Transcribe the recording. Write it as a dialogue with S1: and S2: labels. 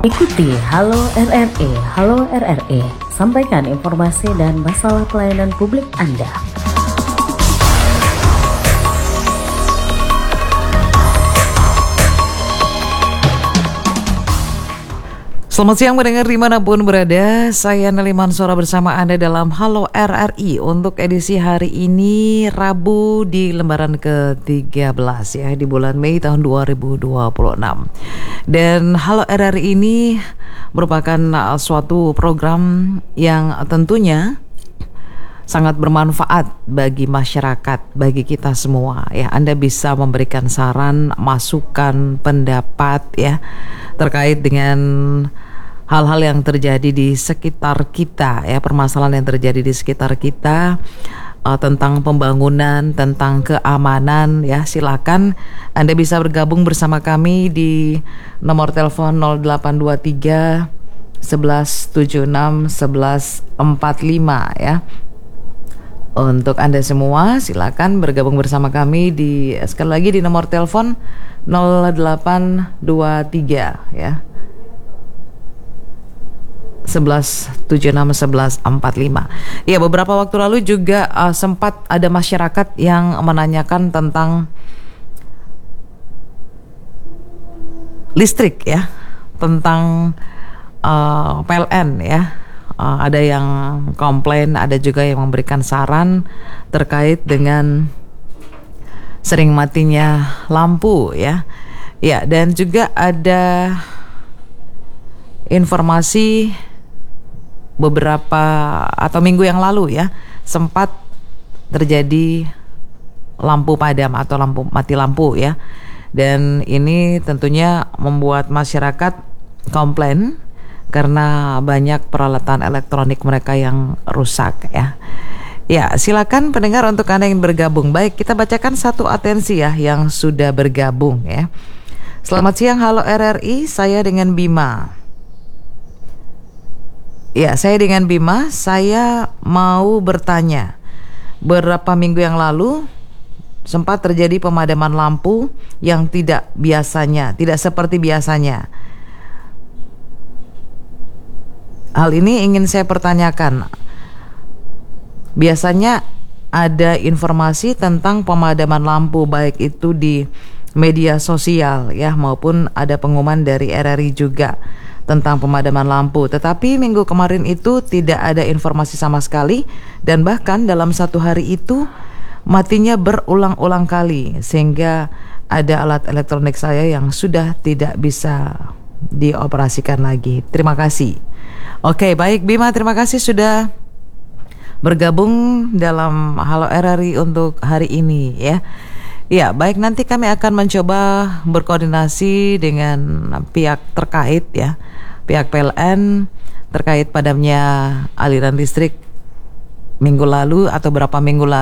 S1: Ikuti Halo RRE. Halo RRE, sampaikan informasi dan masalah pelayanan publik Anda.
S2: Selamat siang mendengar dimanapun berada. Saya Nelly Mansora bersama Anda dalam Halo RRI untuk edisi hari ini Rabu di lembaran ke-13 ya, di bulan Mei tahun 2026. Dan Halo RRI ini merupakan suatu program yang tentunya sangat bermanfaat bagi masyarakat, bagi kita semua ya. Anda bisa memberikan saran, masukan, pendapat ya terkait dengan hal-hal yang terjadi di sekitar kita ya, permasalahan yang terjadi di sekitar kita, tentang pembangunan, tentang keamanan ya. Silakan Anda bisa bergabung bersama kami di nomor telepon 0823 1176 1145 ya. Untuk Anda semua silakan bergabung bersama kami di, sekali lagi, di nomor telepon 0823 ya 1176 1145. Ya, beberapa waktu lalu juga sempat ada masyarakat yang menanyakan tentang listrik ya, tentang PLN ya. Ada yang komplain, ada juga yang memberikan saran terkait dengan sering matinya lampu ya. Ya, dan juga ada informasi beberapa atau minggu yang lalu ya, sempat terjadi lampu padam atau mati lampu ya. Dan ini tentunya membuat masyarakat komplain karena banyak peralatan elektronik mereka yang rusak ya. Ya, silakan pendengar untuk Anda yang bergabung. Baik, kita bacakan satu atensi ya yang sudah bergabung ya. Selamat siang Halo RRI, saya dengan Bima. Ya, saya dengan Bima. Saya mau bertanya, beberapa minggu yang lalu sempat terjadi pemadaman lampu yang tidak seperti biasanya. Hal ini ingin saya pertanyakan. Biasanya ada informasi tentang pemadaman lampu, baik itu di media sosial ya, maupun ada pengumuman dari RRI juga tentang pemadaman lampu. Tetapi minggu kemarin itu tidak ada informasi sama sekali, dan bahkan dalam satu hari itu matinya berulang-ulang kali, sehingga ada alat elektronik saya yang sudah tidak bisa dioperasikan lagi. Terima kasih. Oke, baik Bima, terima kasih sudah bergabung dalam Halo RRI untuk hari ini ya. Ya, baik, nanti kami akan mencoba berkoordinasi dengan pihak terkait ya, pihak PLN terkait padamnya aliran listrik minggu lalu atau berapa minggu lalu.